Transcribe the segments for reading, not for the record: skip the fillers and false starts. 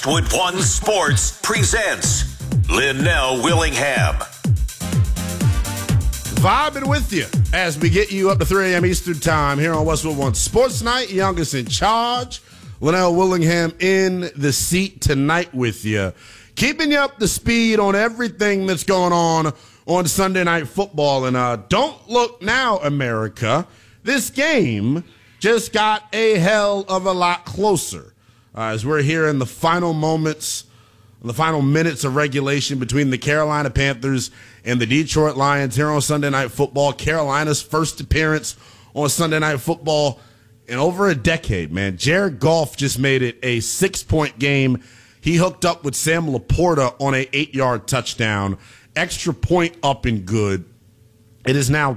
Westwood One Sports presents Linnell Willingham. Vibing with you as we get you up to 3 a.m. Eastern Time here on Westwood One Sports Night. Youngest in charge, Linnell Willingham in the seat tonight with you. Keeping you up to speed on everything that's going on Sunday Night Football. And don't look now, America. This game just got a hell of a lot closer as we're here in the final moments, the final minutes of regulation between the Carolina Panthers and the Detroit Lions here on Sunday Night Football. Carolina's first appearance on Sunday Night Football in over a decade, man. Jared Goff just made it a 6-point game. He hooked up with Sam Laporta on a 8-yard touchdown. Extra point up and good. It is now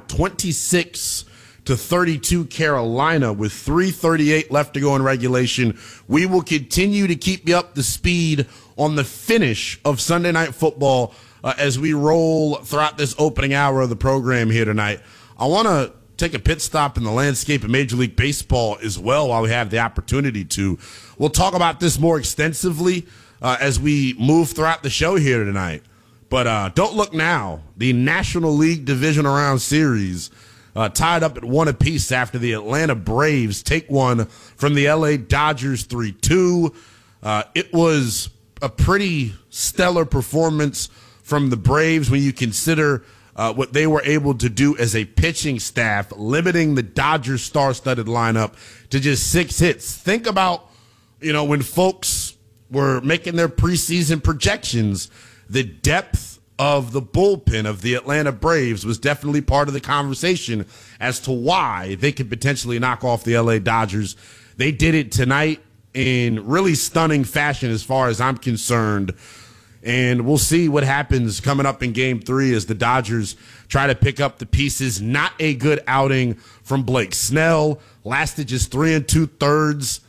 26-32 Carolina with 3:38 left to go in regulation. We will continue to keep you up to speed on the finish of Sunday Night Football as we roll throughout this opening hour of the program here tonight. I want to take a pit stop in the landscape of Major League Baseball as well while we have the opportunity to. We'll talk about this more extensively as we move throughout the show here tonight. But don't look now. The National League Divisional Round Series tied up at 1 apiece after the Atlanta Braves take one from the LA Dodgers 3-2. It was a pretty stellar performance from the Braves when you consider what they were able to do as a pitching staff, limiting the Dodgers star-studded lineup to just 6 hits. Think about, when folks were making their preseason projections, the depth of the bullpen of the Atlanta Braves was definitely part of the conversation as to why they could potentially knock off the LA Dodgers. They did it tonight in really stunning fashion as far as I'm concerned. And we'll see what happens coming up in Game 3 as the Dodgers try to pick up the pieces. Not a good outing from Blake Snell. Lasted just 3 2/3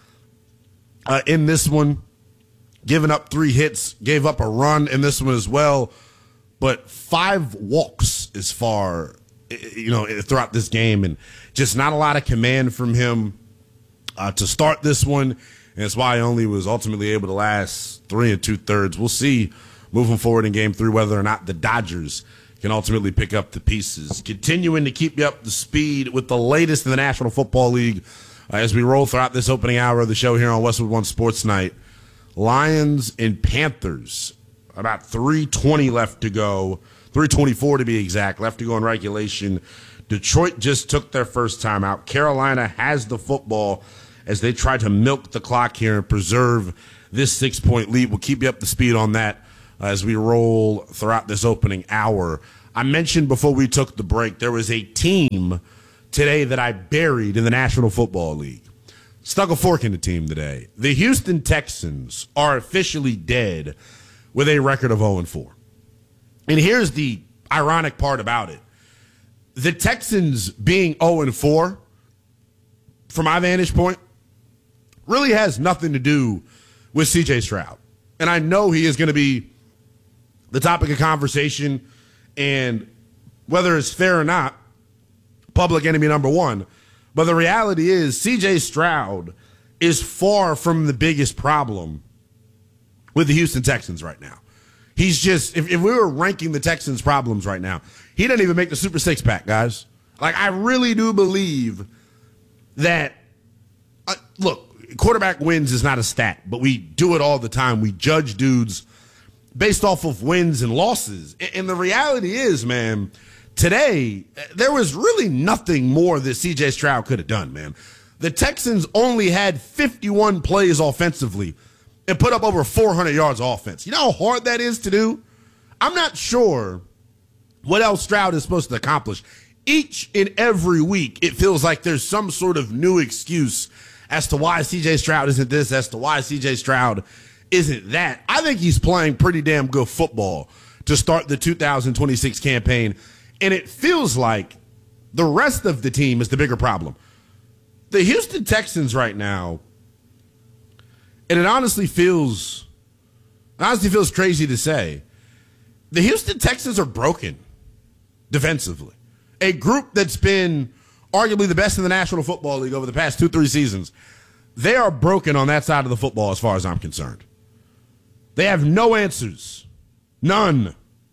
in this one. Giving up 3 hits. Gave up a run in this one as well. But 5 walks as far, throughout this game. And just not a lot of command from him to start this one. And that's why he only was ultimately able to last 3 2/3. We'll see moving forward in Game 3 whether or not the Dodgers can ultimately pick up the pieces. Continuing to keep you up to speed with the latest in the National Football League as we roll throughout this opening hour of the show here on Westwood One Sports Night. Lions and Panthers, about 3:20 left to go, 3:24 to be exact, left to go in regulation. Detroit just took their first time out. Carolina has the football as they try to milk the clock here and preserve this 6-point lead. We'll keep you up to speed on that as we roll throughout this opening hour. I mentioned before we took the break, there was a team today that I buried in the National Football League. Stuck a fork in the team today. The Houston Texans are officially dead with a record of 0-4. And here's the ironic part about it. The Texans being 0-4, from my vantage point, really has nothing to do with C.J. Stroud. And I know he is going to be the topic of conversation, and whether it's fair or not, public enemy number one. But the reality is C.J. Stroud is far from the biggest problem with the Houston Texans right now. He's just, if we were ranking the Texans' problems right now, he doesn't even make the Super Six-pack, guys. I really do believe that, look, quarterback wins is not a stat, but we do it all the time. We judge dudes based off of wins and losses. And the reality is, man, today, there was really nothing more that C.J. Stroud could have done, man. The Texans only had 51 plays offensively and put up over 400 yards of offense. You know how hard that is to do? I'm not sure what else Stroud is supposed to accomplish. Each and every week, it feels like there's some sort of new excuse as to why C.J. Stroud isn't this, as to why C.J. Stroud isn't that. I think he's playing pretty damn good football to start the 2026 campaign, and it feels like the rest of the team is the bigger problem. The Houston Texans right now, and it honestly feels crazy to say, the Houston Texans are broken defensively. A group that's been arguably the best in the National Football League over the past 2-3 seasons. They are broken on that side of the football as far as I'm concerned. They have no answers. None.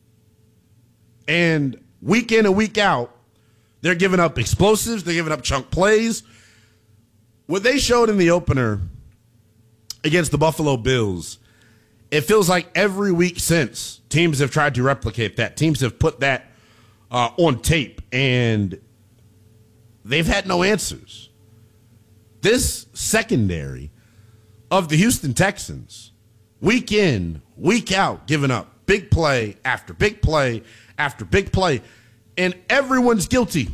And week in and week out, they're giving up explosives. They're giving up chunk plays. What they showed in the opener against the Buffalo Bills, it feels like every week since, teams have tried to replicate that. Teams have put that on tape, and they've had no answers. This secondary of the Houston Texans, week in, week out, giving up big play after big play after big play, and everyone's guilty.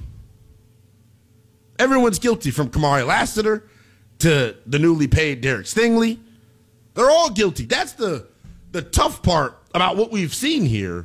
Everyone's guilty, from Kamari Lassiter to the newly paid Derek Stingley. They're all guilty. That's the tough part about what we've seen here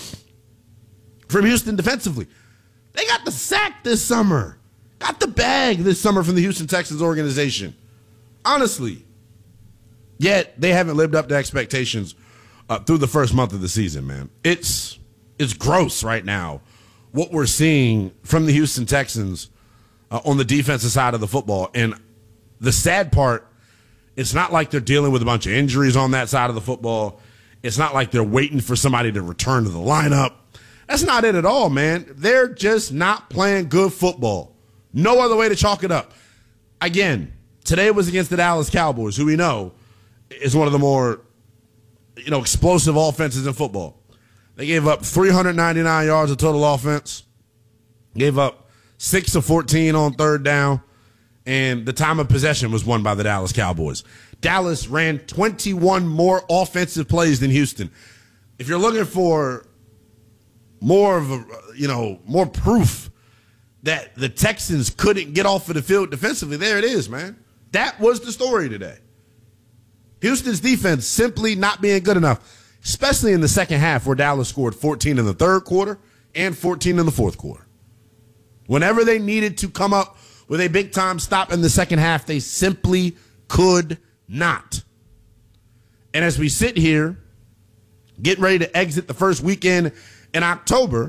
from Houston defensively. They got the sack this summer. Got the bag this summer from the Houston Texans organization. Honestly. Yet they haven't lived up to expectations through the first month of the season, man. It's gross right now what we're seeing from the Houston Texans on the defensive side of the football. And the sad part, it's not like they're dealing with a bunch of injuries on that side of the football. It's not like they're waiting for somebody to return to the lineup. That's not it at all, man. They're just not playing good football. No other way to chalk it up. Again, today was against the Dallas Cowboys, who we know is one of the more, explosive offenses in football. They gave up 399 yards of total offense, gave up 6 of 14 on third down, and the time of possession was won by the Dallas Cowboys. Dallas ran 21 more offensive plays than Houston. If you're looking for more of more proof that the Texans couldn't get off of the field defensively, there it is, man. That was the story today. Houston's defense simply not being good enough, especially in the second half, where Dallas scored 14 in the third quarter and 14 in the fourth quarter. Whenever they needed to come up with a big-time stop in the second half, they simply could not. And as we sit here, getting ready to exit the first weekend in October,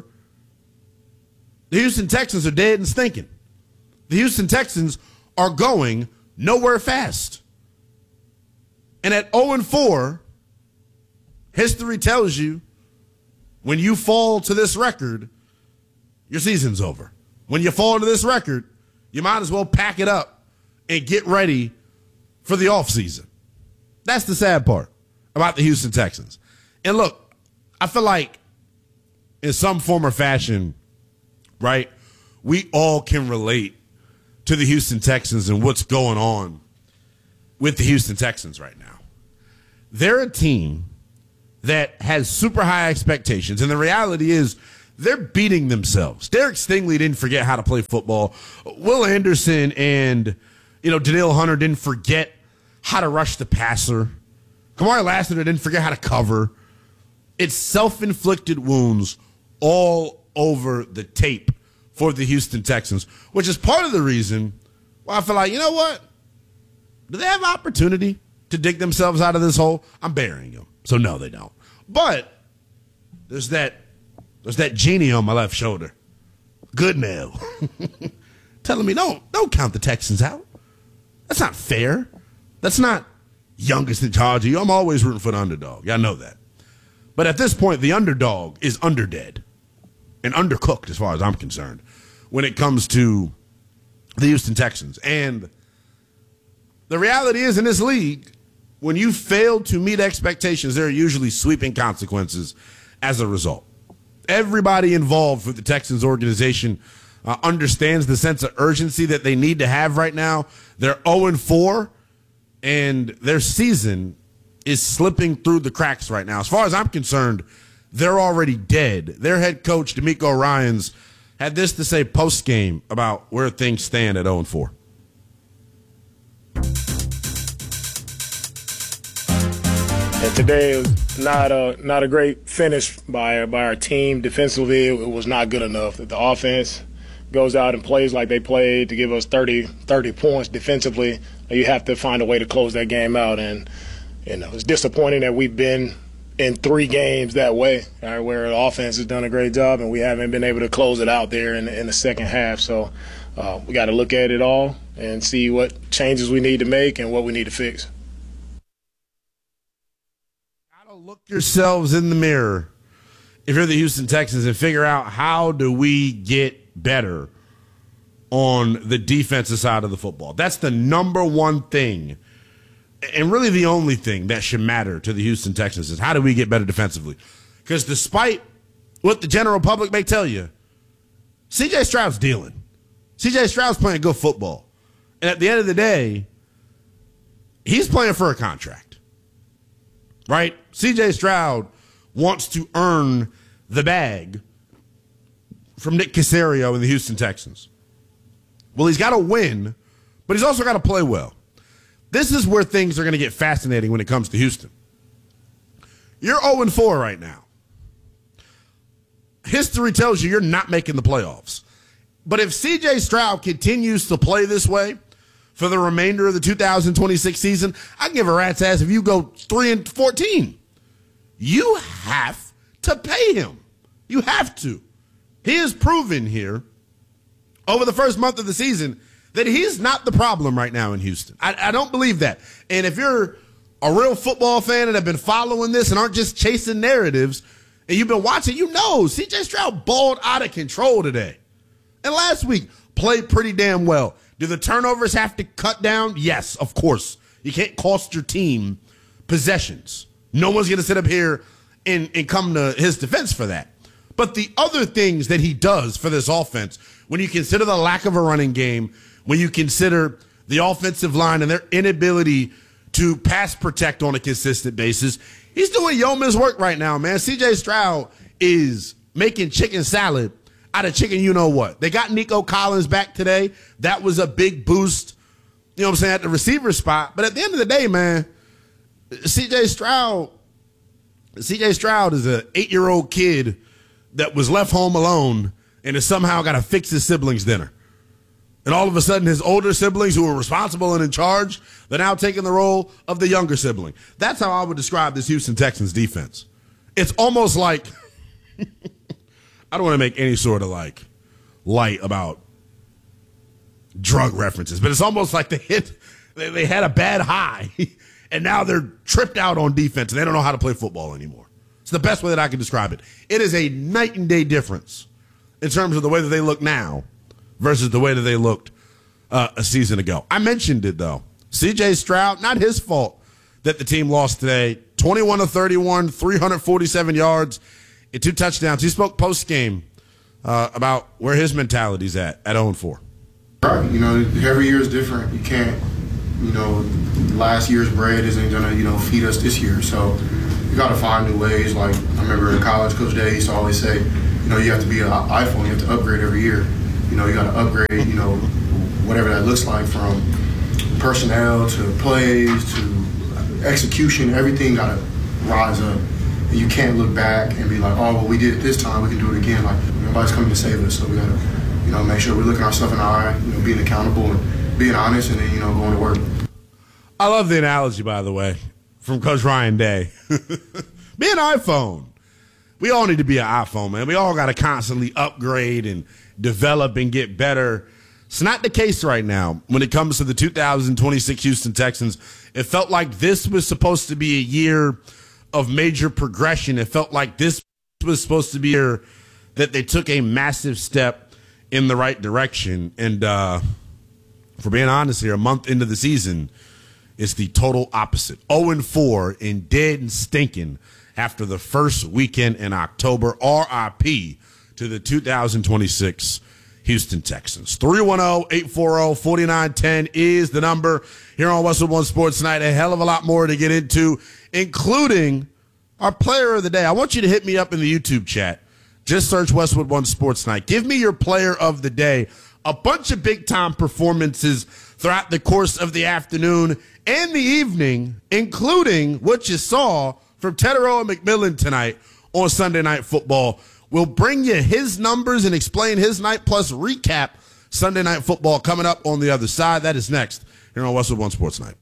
the Houston Texans are dead and stinking. The Houston Texans are going nowhere fast. And at 0-4, history tells you when you fall to this record, your season's over. When you fall to this record, you might as well pack it up and get ready for the offseason. That's the sad part about the Houston Texans. And look, I feel like in some form or fashion, right, we all can relate to the Houston Texans and what's going on with the Houston Texans right now. They're a team that has super high expectations, and the reality is they're beating themselves. Derek Stingley didn't forget how to play football. Will Anderson and Danielle Hunter didn't forget how to rush the passer. Kamari Lassiter didn't forget how to cover. It's self-inflicted wounds all over the tape for the Houston Texans, which is part of the reason why I feel like, you know what? Do they have opportunity to dig themselves out of this hole? I'm burying them. So no, they don't. But there's that genie on my left shoulder, Goodnell, telling me don't count the Texans out. That's not fair. That's not youngest in charge of you. I'm always rooting for the underdog. Y'all know that. But at this point, the underdog is underdead and undercooked as far as I'm concerned when it comes to the Houston Texans. And the reality is, in this league, when you fail to meet expectations, there are usually sweeping consequences as a result. Everybody involved with the Texans organization understands the sense of urgency that they need to have right now. They're 0-4, and their season is slipping through the cracks right now. As far as I'm concerned, they're already dead. Their head coach, D'Amico Ryans, had this to say post-game about where things stand at 0-4. And today was not a great finish by our team. Defensively, it was not good enough. The offense goes out and plays like they played to give us 30 points defensively. You have to find a way to close that game out. And it's disappointing that we've been in 3 games that way, right, where the offense has done a great job and we haven't been able to close it out there in the second half. So we got to look at it all and see what changes we need to make and what we need to fix. look yourselves in the mirror if you're the Houston Texans and figure out how do we get better on the defensive side of the football. That's the number one thing, and really the only thing that should matter to the Houston Texans is how do we get better defensively? Because despite what the general public may tell you, C.J. Stroud's dealing. C.J. Stroud's playing good football. And at the end of the day, he's playing for a contract, right? C.J. Stroud wants to earn the bag from Nick Caserio and the Houston Texans. Well, he's got to win, but he's also got to play well. This is where things are going to get fascinating when it comes to Houston. You're 0-4 right now. History tells you you're not making the playoffs. But if C.J. Stroud continues to play this way for the remainder of the 2026 season, I can give a rat's ass if you go 3-14. You have to pay him. You have to. He has proven here over the first month of the season that he's not the problem right now in Houston. I don't believe that. And if you're a real football fan and have been following this and aren't just chasing narratives, and you've been watching, you know C.J. Stroud balled out of control today. And last week, played pretty damn well. Do the turnovers have to cut down? Yes, of course. You can't cost your team possessions. No one's going to sit up here and come to his defense for that. But the other things that he does for this offense, when you consider the lack of a running game, when you consider the offensive line and their inability to pass protect on a consistent basis, he's doing yeoman's work right now, man. C.J. Stroud is making chicken salad out of chicken you-know-what. They got Nico Collins back today. That was a big boost, you know what I'm saying, at the receiver spot. But at the end of the day, man, C.J. Stroud is an 8-year-old kid that was left home alone and has somehow got to fix his siblings' dinner. And all of a sudden, his older siblings who were responsible and in charge, they're now taking the role of the younger sibling. That's how I would describe this Houston Texans defense. It's almost like, I don't want to make any sort of like light about drug references, but it's almost like they had a bad high, and now they're tripped out on defense, and they don't know how to play football anymore. It's the best way that I can describe it. It is a night and day difference in terms of the way that they look now versus the way that they looked a season ago. I mentioned it, though. C.J. Stroud, not his fault that the team lost today. 21-31, 347 yards, and 2 touchdowns. He spoke post-game about where his mentality's at 0-4. Right. You know, every year is different. You can't, you know, last year's bread isn't going to, you know, feed us this year. So you got to find new ways. Like, I remember in college, Coach Day used to always say, you know, you have to be an iPhone. You have to upgrade every year. You know, you got to upgrade, you know, whatever that looks like, from personnel to plays to execution. Everything got to rise up. And you can't look back and be like, oh, well, we did it this time. We can do it again. Like, nobody's coming to save us. So we got to, you know, make sure we're looking ourselves in the eye, you know, being accountable and being honest, and then, you know, going to work. I love the analogy, by the way, from Coach Ryan Day. Be an iPhone. We all need to be an iPhone, man. We all got to constantly upgrade and develop and get better. It's not the case right now when it comes to the 2026 Houston Texans. It felt like this was supposed to be a year of major progression. It felt like this was supposed to be a year that they took a massive step in the right direction. And for being honest here, a month into the season, it's the total opposite. 0-4 and dead and stinking after the first weekend in October. RIP to the 2026 Houston Texans. 310-840-4910 is the number here on Westwood One Sports Tonight. A hell of a lot more to get into, including our player of the day. I want you to hit me up in the YouTube chat. Just search Westwood One Sports Night. Give me your player of the day. A bunch of big-time performances throughout the course of the afternoon and the evening, including what you saw from Teteroa McMillan tonight on Sunday Night Football. We'll bring you his numbers and explain his night, plus recap Sunday Night Football coming up on the other side. That is next here on Westwood One Sports Night.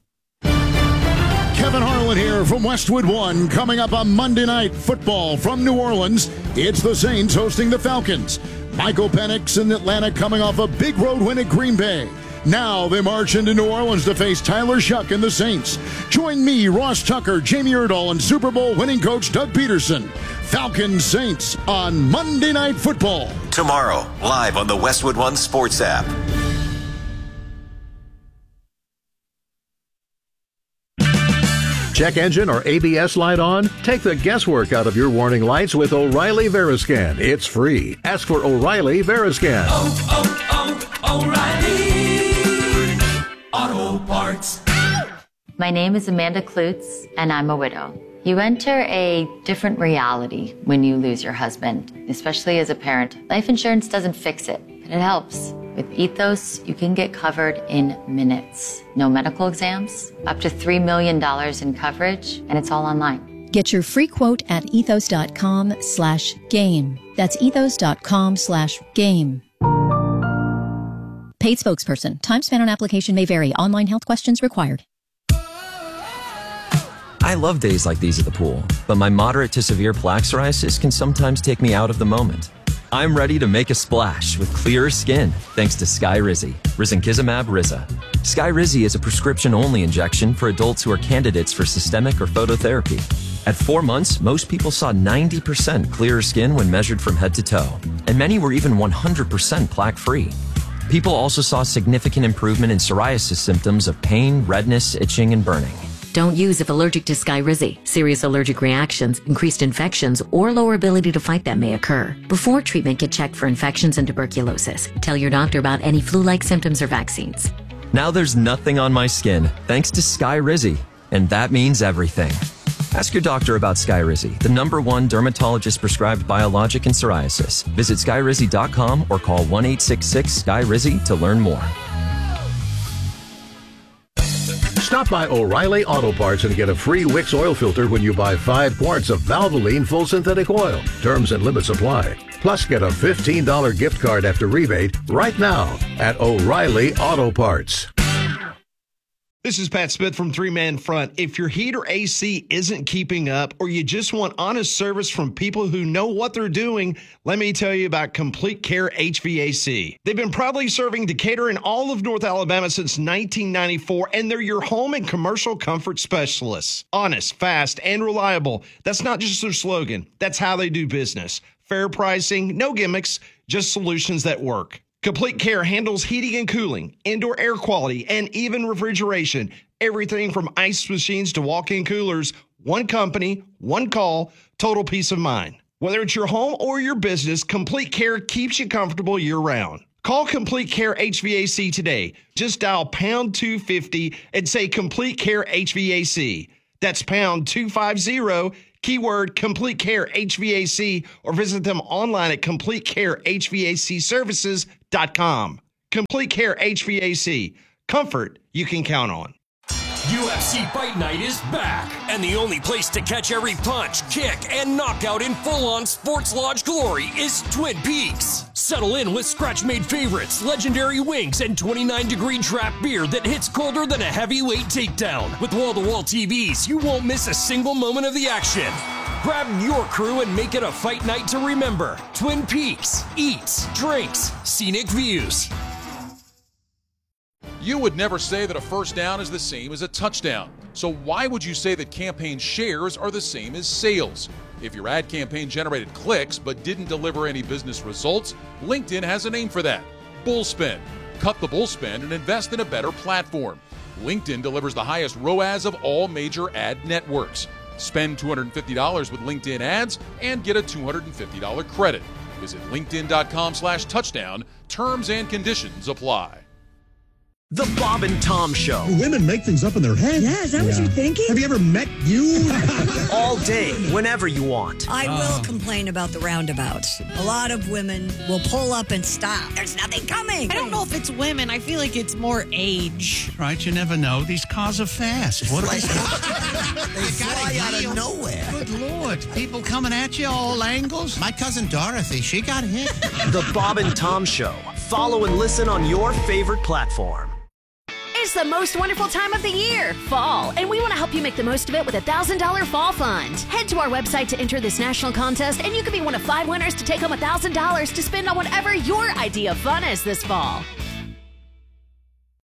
Kevin Harlan here from Westwood One. Coming up on Monday Night Football from New Orleans, it's the Saints hosting the Falcons. Michael Penix in Atlanta coming off a big road win at Green Bay. Now they march into New Orleans to face Tyler Shuck and the Saints. Join me, Ross Tucker, Jamie Erdahl, and Super Bowl winning coach Doug Peterson. Falcons Saints on Monday Night Football. Tomorrow, live on the Westwood One Sports app. Check engine or ABS light on? Take the guesswork out of your warning lights with O'Reilly Veriscan. It's free. Ask for O'Reilly Veriscan. O'Reilly Auto Parts. My name is Amanda Klutz, and I'm a widow. You enter a different reality when you lose your husband, especially as a parent. Life insurance doesn't fix it, but it helps. With Ethos, you can get covered in minutes. No medical exams, up to $3 million in coverage, and it's all online. Get your free quote at ethos.com/game. That's ethos.com/game. Paid spokesperson. Time spent on application may vary. Online health questions required. I love days like these at the pool, but my moderate to severe plaque psoriasis can sometimes take me out of the moment. I'm ready to make a splash with clearer skin thanks to Skyrizi, risankizumab Riza. Skyrizi is a prescription-only injection for adults who are candidates for systemic or phototherapy. At 4 months, most people saw 90% clearer skin when measured from head to toe, and many were even 100% plaque-free. People also saw significant improvement in psoriasis symptoms of pain, redness, itching, and burning. Don't use if allergic to Skyrizi. Serious allergic reactions, increased infections, or lower ability to fight them may occur. Before treatment, get checked for infections and tuberculosis. Tell your doctor about any flu-like symptoms or vaccines. Now there's nothing on my skin thanks to Skyrizi, and that means everything. Ask your doctor about Skyrizi, the #1 dermatologist-prescribed biologic in psoriasis. Visit Skyrizi.com or call 1-866-SKY-RIZI to learn more. Stop by O'Reilly Auto Parts and get a free Wix oil filter when you buy 5 quarts of Valvoline full synthetic oil. Terms and limits apply. Plus, get a $15 gift card after rebate right now at O'Reilly Auto Parts. This is Pat Smith from Three Man Front. If your heat or AC isn't keeping up, or you just want honest service from people who know what they're doing, let me tell you about Complete Care HVAC. They've been proudly serving Decatur and all of North Alabama since 1994, and they're your home and commercial comfort specialists. Honest, fast, and reliable. That's not just their slogan. That's how they do business. Fair pricing, no gimmicks, just solutions that work. Complete Care handles heating and cooling, indoor air quality, and even refrigeration. Everything from ice machines to walk-in coolers. One company, one call, total peace of mind. Whether it's your home or your business, Complete Care keeps you comfortable year-round. Call Complete Care HVAC today. Just dial pound 250 and say Complete Care HVAC. That's pound 250, keyword Complete Care HVAC, or visit them online at CompleteCareHVACservices.com. Complete Care HVAC. Comfort you can count on. UFC Fight Night is back, and the only place to catch every punch, kick, and knockout in full-on Sports Lodge glory is Twin Peaks. Settle in with scratch-made favorites, legendary wings, and 29-degree draft beer that hits colder than a heavyweight takedown. With wall-to-wall TVs, you won't miss a single moment of the action. Grab your crew and make it a fight night to remember. Twin Peaks. Eats, drinks, scenic views. You would never say that a first down is the same as a touchdown. So why would you say that campaign shares are the same as sales? If your ad campaign generated clicks but didn't deliver any business results, LinkedIn has a name for that: Bullspend. Cut the bullspend and invest in a better platform. LinkedIn delivers the highest ROAS of all major ad networks. Spend $250 with LinkedIn ads and get a $250 credit. Visit linkedin.com/touchdown. Terms and conditions apply. The Bob and Tom Show. Do women make things up in their head? Yeah, is that what you're thinking? Have you ever met you? All day, whenever you want. I will complain about the roundabouts. A lot of women will pull up and stop. There's nothing coming. I don't know if it's women. I feel like it's more age. Right, you never know. These cars are fast. What They fly out of nowhere. Good Lord. People coming at you all angles. My cousin Dorothy, she got hit. The Bob and Tom Show. Follow and listen on your favorite platform. It's the most wonderful time of the year, fall, and we want to help you make the most of it with a $1,000 fall fund. Head to our website to enter this national contest, and you could be one of 5 winners to take home $1,000 to spend on whatever your idea of fun is this fall.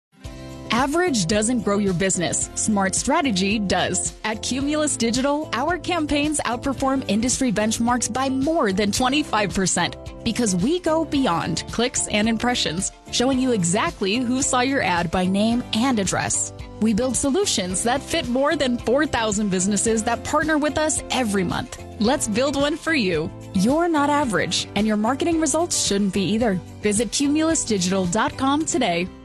Average doesn't grow your business. Smart strategy does. At Cumulus Digital, our campaigns outperform industry benchmarks by more than 25% because we go beyond clicks and impressions, showing you exactly who saw your ad by name and address. We build solutions that fit more than 4,000 businesses that partner with us every month. Let's build one for you. You're not average, and your marketing results shouldn't be either. Visit cumulusdigital.com today.